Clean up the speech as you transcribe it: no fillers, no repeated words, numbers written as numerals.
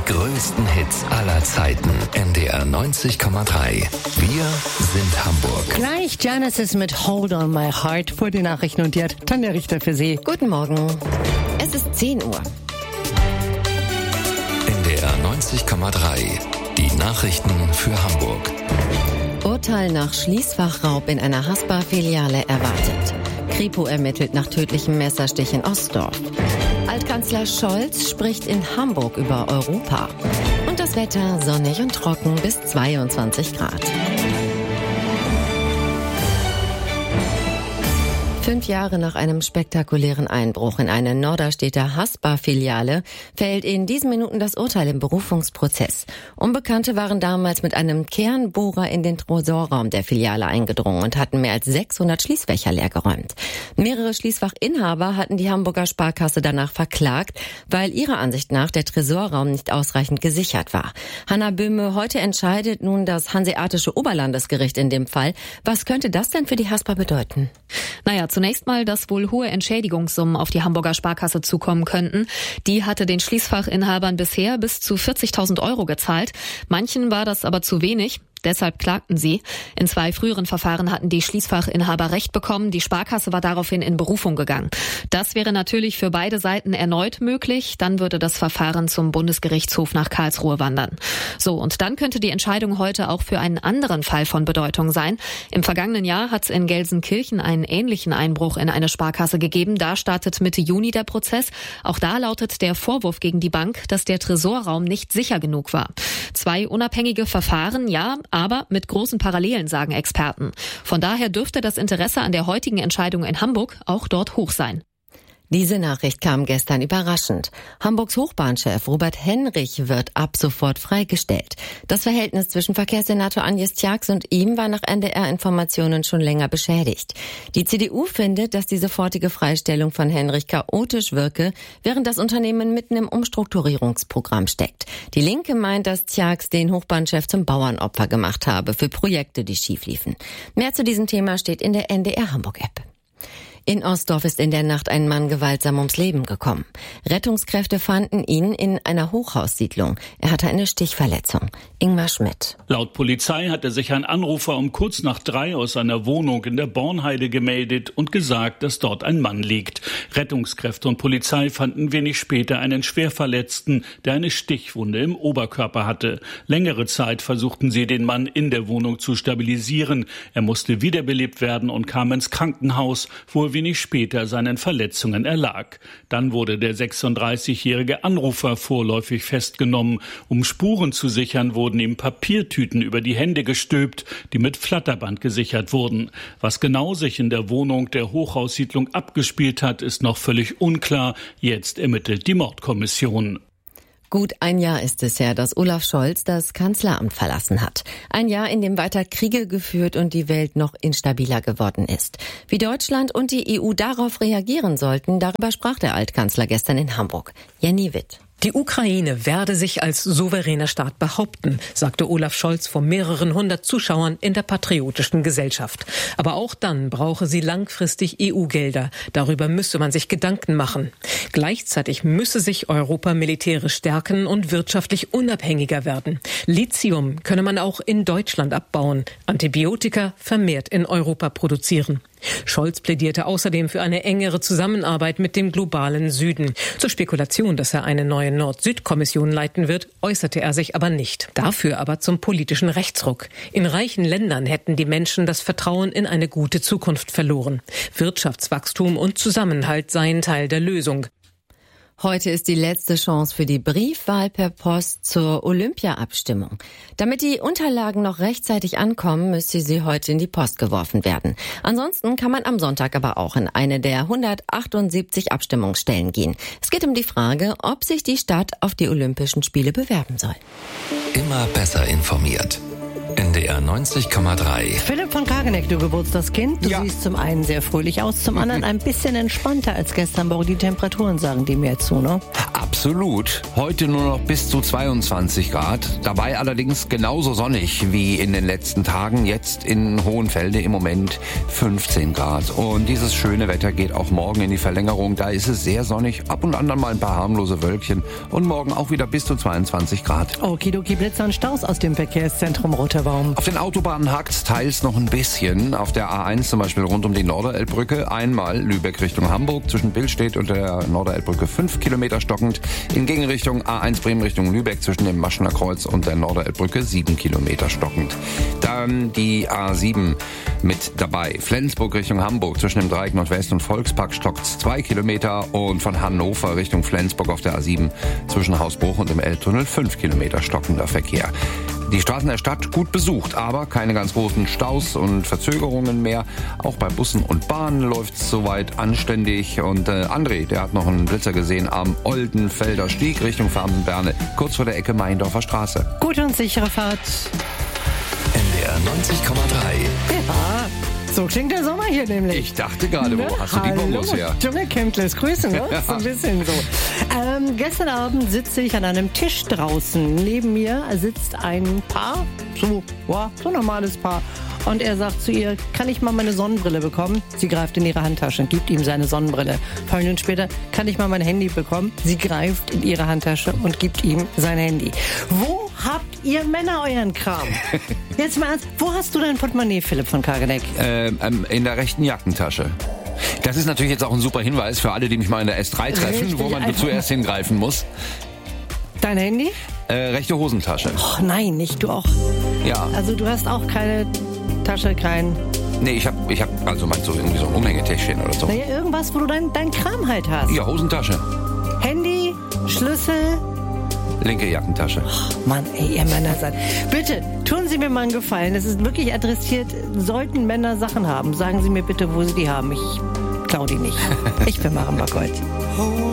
größten Hits aller Zeiten. NDR 90,3. Wir sind Hamburg. Gleich Genesis mit Hold on My Heart vor den Nachrichten und jetzt Tanja Richter für Sie. Guten Morgen. Es ist 10 Uhr. NDR 90,3. Die Nachrichten für Hamburg. Urteil nach Schließfachraub in einer Haspa-Filiale erwartet. Kripo ermittelt nach tödlichem Messerstich in Ostdorf. Altkanzler Scholz spricht in Hamburg über Europa. Und das Wetter sonnig und trocken bis 22 Grad. 5 Jahre nach einem spektakulären Einbruch in eine Norderstedter Haspa-Filiale fällt in diesen Minuten das Urteil im Berufungsprozess. Unbekannte waren damals mit einem Kernbohrer in den Tresorraum der Filiale eingedrungen und hatten mehr als 600 Schließfächer leergeräumt. Mehrere Schließfachinhaber hatten die Hamburger Sparkasse danach verklagt, weil ihrer Ansicht nach der Tresorraum nicht ausreichend gesichert war. Hanna Böhme, heute entscheidet nun das Hanseatische Oberlandesgericht in dem Fall. Was könnte das denn für die Haspa bedeuten? Naja, zunächst mal, dass wohl hohe Entschädigungssummen auf die Hamburger Sparkasse zukommen könnten. Die hatte den Schließfachinhabern bisher bis zu 40.000 Euro gezahlt. Manchen war das aber zu wenig. Deshalb klagten sie. In 2 früheren Verfahren hatten die Schließfachinhaber Recht bekommen. Die Sparkasse war daraufhin in Berufung gegangen. Das wäre natürlich für beide Seiten erneut möglich. Dann würde das Verfahren zum Bundesgerichtshof nach Karlsruhe wandern. So, und dann könnte die Entscheidung heute auch für einen anderen Fall von Bedeutung sein. Im vergangenen Jahr hat es in Gelsenkirchen einen ähnlichen Einbruch in eine Sparkasse gegeben. Da startet Mitte Juni der Prozess. Auch da lautet der Vorwurf gegen die Bank, dass der Tresorraum nicht sicher genug war. 2 unabhängige Verfahren, ja, aber mit großen Parallelen, sagen Experten. Von daher dürfte das Interesse an der heutigen Entscheidung in Hamburg auch dort hoch sein. Diese Nachricht kam gestern überraschend. Hamburgs Hochbahnchef Robert Henrich wird ab sofort freigestellt. Das Verhältnis zwischen Verkehrssenator Agnes Tjax und ihm war nach NDR-Informationen schon länger beschädigt. Die CDU findet, dass die sofortige Freistellung von Henrich chaotisch wirke, während das Unternehmen mitten im Umstrukturierungsprogramm steckt. Die Linke meint, dass Tjax den Hochbahnchef zum Bauernopfer gemacht habe für Projekte, die schief liefen. Mehr zu diesem Thema steht in der NDR Hamburg-App. In Ostdorf ist in der Nacht ein Mann gewaltsam ums Leben gekommen. Rettungskräfte fanden ihn in einer Hochhaussiedlung. Er hatte eine Stichverletzung. Ingmar Schmidt. Laut Polizei hatte sich ein Anrufer um kurz nach 3 aus seiner Wohnung in der Bornheide gemeldet und gesagt, dass dort ein Mann liegt. Rettungskräfte und Polizei fanden wenig später einen Schwerverletzten, der eine Stichwunde im Oberkörper hatte. Längere Zeit versuchten sie, den Mann in der Wohnung zu stabilisieren. Er musste wiederbelebt werden und kam ins Krankenhaus, wo er wenig später seinen Verletzungen erlag. Dann wurde der 36-jährige Anrufer vorläufig festgenommen. Um Spuren zu sichern, wurden ihm Papiertüten über die Hände gestülpt, die mit Flatterband gesichert wurden. Was genau sich in der Wohnung der Hochhaussiedlung abgespielt hat, ist noch völlig unklar. Jetzt ermittelt die Mordkommission. Gut ein Jahr ist es her, dass Olaf Scholz das Kanzleramt verlassen hat. Ein Jahr, in dem weiter Kriege geführt und die Welt noch instabiler geworden ist. Wie Deutschland und die EU darauf reagieren sollten, darüber sprach der Altkanzler gestern in Hamburg. Jenny Witt. Die Ukraine werde sich als souveräner Staat behaupten, sagte Olaf Scholz vor mehreren 100 Zuschauern in der Patriotischen Gesellschaft. Aber auch dann brauche sie langfristig EU-Gelder. Darüber müsse man sich Gedanken machen. Gleichzeitig müsse sich Europa militärisch stärken und wirtschaftlich unabhängiger werden. Lithium könne man auch in Deutschland abbauen, Antibiotika vermehrt in Europa produzieren. Scholz plädierte außerdem für eine engere Zusammenarbeit mit dem globalen Süden. Zur Spekulation, dass er eine neue Nord-Süd-Kommission leiten wird, äußerte er sich aber nicht. Dafür aber zum politischen Rechtsruck. In reichen Ländern hätten die Menschen das Vertrauen in eine gute Zukunft verloren. Wirtschaftswachstum und Zusammenhalt seien Teil der Lösung. Heute ist die letzte Chance für die Briefwahl per Post zur Olympia-Abstimmung. Damit die Unterlagen noch rechtzeitig ankommen, müsste sie heute in die Post geworfen werden. Ansonsten kann man am Sonntag aber auch in eine der 178 Abstimmungsstellen gehen. Es geht um die Frage, ob sich die Stadt auf die Olympischen Spiele bewerben soll. Immer besser informiert. NDR NDR 90,3. Philipp von Kageneck, du Geburtstagskind. Du Ja. siehst zum einen sehr fröhlich aus, zum anderen ein bisschen entspannter als gestern. Aber die Temperaturen sagen dem jetzt zu, ne? Absolut. Heute nur noch bis zu 22 Grad. Dabei allerdings genauso sonnig wie in den letzten Tagen. Jetzt in Hohenfelde im Moment 15 Grad. Und dieses schöne Wetter geht auch morgen in die Verlängerung. Da ist es sehr sonnig, ab und an dann mal ein paar harmlose Wölkchen. Und morgen auch wieder bis zu 22 Grad. Okidoki, Blitzer und Staus aus dem Verkehrszentrum Roter Baum. Auf den Autobahnen hakt's teils noch ein bisschen. Auf der A1 zum Beispiel rund um die Norderelbbrücke. Einmal Lübeck Richtung Hamburg zwischen Billstedt und der Norderelbbrücke 5 Kilometer stockend. In Gegenrichtung A1 Bremen Richtung Lübeck zwischen dem Maschener Kreuz und der Norderelbbrücke 7 Kilometer stockend. Dann die A7 mit dabei. Flensburg Richtung Hamburg zwischen dem Dreieck Nordwest und Volkspark stockt's 2 Kilometer. Und von Hannover Richtung Flensburg auf der A7 zwischen Hausbruch und dem Elbtunnel 5 Kilometer stockender Verkehr. Die Straßen der Stadt gut besucht, aber keine ganz großen Staus und Verzögerungen mehr. Auch bei Bussen und Bahnen läuft's soweit anständig. Und André, der hat noch einen Blitzer gesehen am Oldenfelder Stieg Richtung Farmenberne, kurz vor der Ecke Meindorfer Straße. Gute und sichere Fahrt. NDR 90,3. Ja, so klingt der Sommer hier nämlich. Ich dachte gerade, wo hast du die Bongos her? Dschungelcamp-les Grüße, ne? So ein bisschen so. Gestern Abend sitze ich an einem Tisch draußen. Neben mir sitzt ein Paar, so ein normales Paar. Und er sagt zu ihr, kann ich mal meine Sonnenbrille bekommen? Sie greift in ihre Handtasche und gibt ihm seine Sonnenbrille. Ein paar Minuten später, kann ich mal mein Handy bekommen? Sie greift in ihre Handtasche und gibt ihm sein Handy. Wo habt ihr Männer euren Kram? Jetzt mal ernst, wo hast du dein Portemonnaie, Philipp von Kageneck? In der rechten Jackentasche. Das ist natürlich jetzt auch ein super Hinweis für alle, die mich mal in der S3 treffen, Richtig, wo man einfach zuerst hingreifen muss. Dein Handy? Rechte Hosentasche. Och nein, nicht du auch. Ja. Also du hast auch keine Tasche, kein... Nee, ich hab also meinst du irgendwie so ein Umhängetäschchen oder so? Naja, irgendwas, wo du dein Kram halt hast. Ja, Hosentasche. Handy, Schlüssel... Linke Jackentasche. Mann, ey, ihr Männer seid. Bitte, tun Sie mir mal einen Gefallen. Es ist wirklich adressiert. Sollten Männer Sachen haben, sagen Sie mir bitte, wo Sie die haben. Ich klau die nicht. Ich bin Maren Backholt.